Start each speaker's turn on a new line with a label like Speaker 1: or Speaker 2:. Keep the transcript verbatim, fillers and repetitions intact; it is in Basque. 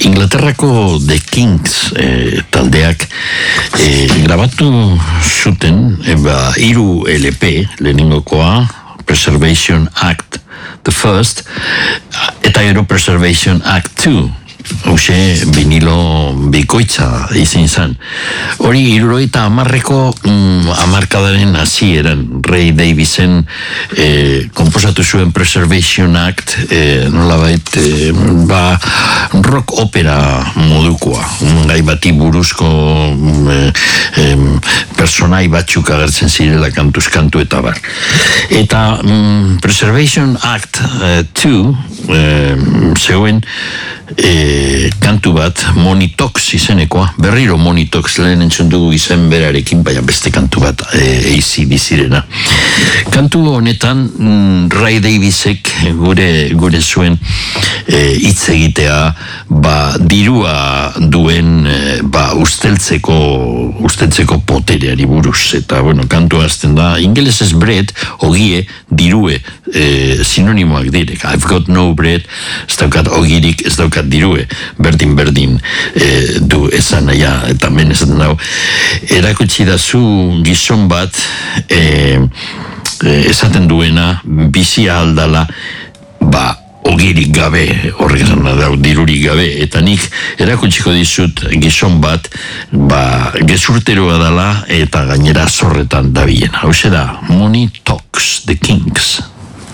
Speaker 1: Inglaterrako The Kings eh, taldeak eh, grabatu zuten eba, hiru L P, lehenengokoa, Preservation Act the First, eta gero Preservation Act Two. Hauxe, vinilo bikoitza izin zan. Hori, hirurogeita hamarreko mm, hamarkadaren hasieran Ray Davisen eh, komposatu zuen Preservation Act, eh, nolabait, eh, ba, rock opera modukoa. Gai bati buruzko eh, eh, personai batzuk agertzen zirela kantuz kantu eta bar. Eta mm, Preservation Act eh, Two eh, zegoen E, kantu bat, Monitox izenekoa, berriro Monitox lehen entzun dugu izen berarekin, baina beste kantu bat e, A C D C-rena. Kantu honetan mm, Ray Davisek gure, gure zuen hitz e, egitea ba, dirua duen e, ba, usteltzeko usteltzeko potereari buruz, eta bueno, kantu azten da, ingelesez bread, ogie, dirue e, sinonimoak direk. I've got no bread, ez daukat ogirik, ez daukat dirue, berdin-berdin e, du esan naia, eta men esan nau. Erakutsi da zu gizon bat e, e, esaten duena, bizia aldala, ba, ogirik gabe, horrek esan da, dirurik gabe, eta nik erakutsiko dizut gizon bat, ba, gezurteroa dala, eta gainera zorretan dabilen. Hau da, Money Talks, The Kings.